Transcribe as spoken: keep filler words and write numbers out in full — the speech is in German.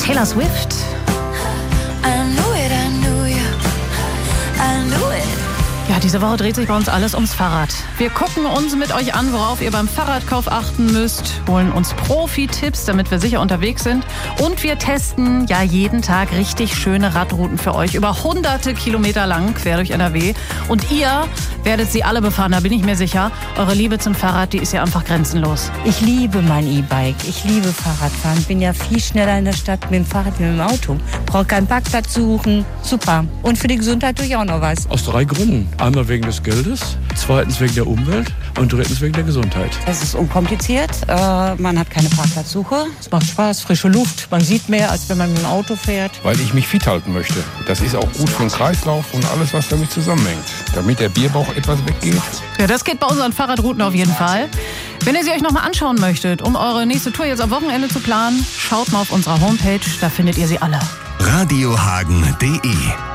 Taylor Swift. I knew it, I knew you. I knew it. Ja, diese Woche dreht sich bei uns alles ums Fahrrad. Wir gucken uns mit euch an, worauf ihr beim Fahrradkauf achten müsst, holen uns Profi-Tipps, damit wir sicher unterwegs sind. Und wir testen ja jeden Tag richtig schöne Radrouten für euch, über hunderte Kilometer lang, quer durch N R W. Und ihr werdet sie alle befahren, da bin ich mir sicher. Eure Liebe zum Fahrrad, die ist ja einfach grenzenlos. Ich liebe mein E-Bike, ich liebe Fahrradfahren. Bin ja viel schneller in der Stadt mit dem Fahrrad wie mit dem Auto. Brauche keinen Parkplatz suchen, super. Und für die Gesundheit tue ich auch noch was. Aus drei Gründen. Einmal wegen des Geldes, zweitens wegen der Umwelt und drittens wegen der Gesundheit. Es ist unkompliziert, äh, man hat keine Parkplatzsuche. Es macht Spaß, frische Luft, man sieht mehr, als wenn man mit dem Auto fährt. Weil ich mich fit halten möchte. Das ist auch gut für den Kreislauf und alles, was damit zusammenhängt. Damit der Bierbauch etwas weggeht. Ja, das geht bei unseren Fahrradrouten auf jeden Fall. Wenn ihr sie euch nochmal anschauen möchtet, um eure nächste Tour jetzt am Wochenende zu planen, schaut mal auf unserer Homepage, da findet ihr sie alle. radiohagen punkt de